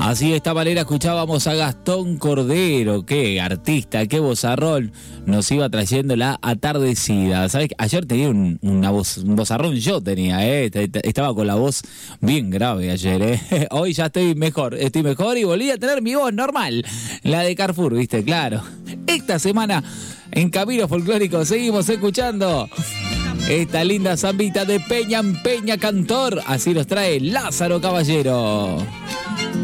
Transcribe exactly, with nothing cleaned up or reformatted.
Así de esta manera escuchábamos a Gastón Cordero, qué artista, qué vozarrón nos iba trayendo la atardecida. ¿Sabes? Ayer tenía un, una voz, un vozarrón, yo tenía, ¿eh? Estaba con la voz bien grave ayer, ¿eh? Hoy ya estoy mejor, estoy mejor y volví a tener mi voz normal, la de Carrefour, ¿viste? Claro. Esta semana en Camino Folclórico seguimos escuchando esta linda zambita de Peña en Peña Cantor. Así nos trae Lázaro Caballero.